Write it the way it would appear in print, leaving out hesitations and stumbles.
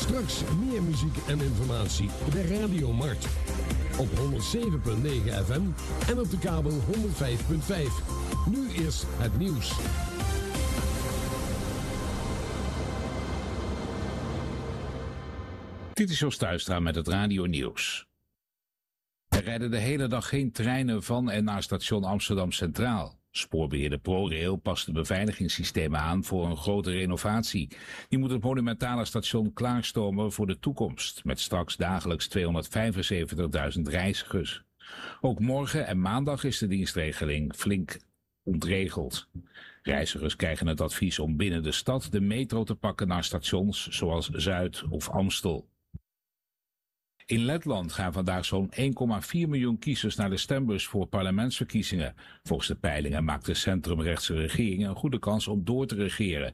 Straks meer muziek en informatie. De Radiomarkt. Op 107.9 FM en op de kabel 105.5. Nu is het nieuws. Dit is Jos Tuistra met het Radio Nieuws. Er rijden de hele dag geen treinen van en naar station Amsterdam Centraal. Spoorbeheerder ProRail past de beveiligingssystemen aan voor een grote renovatie. Die moet het monumentale station klaarstomen voor de toekomst, met straks dagelijks 275.000 reizigers. Ook morgen en maandag is de dienstregeling flink ontregeld. Reizigers krijgen het advies om binnen de stad de metro te pakken naar stations zoals Zuid of Amstel. In Letland gaan vandaag zo'n 1,4 miljoen kiezers naar de stembus voor parlementsverkiezingen. Volgens de peilingen maakt de centrumrechtse regering een goede kans om door te regeren.